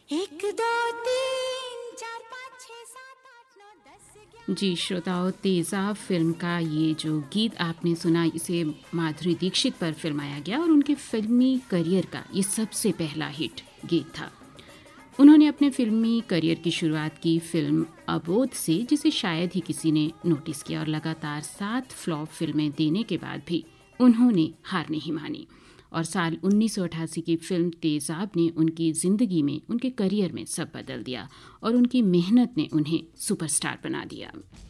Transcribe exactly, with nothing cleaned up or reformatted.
एक दो तीन चार पाँच छः सात आठ नौ दस ग्यारह। जी श्रोताओं, तेज़ाब फिल्म का ये जो गीत आपने सुना, इसे माधुरी दीक्षित पर फिल्माया गया और उनके फिल्मी करियर का ये सबसे पहला हिट गीत था। उन्होंने अपने फिल्मी करियर की शुरुआत की फिल्म अबोध से, जिसे शायद ही किसी ने नोटिस किया, और लगातार सात फ्लॉप फिल्में देने के बाद भी उन्होंने हार नहीं मानी और साल उन्नीस सौ अठासी की फिल्म तेज़ाब ने उनकी ज़िंदगी में, उनके करियर में सब बदल दिया और उनकी मेहनत ने उन्हें सुपरस्टार बना दिया।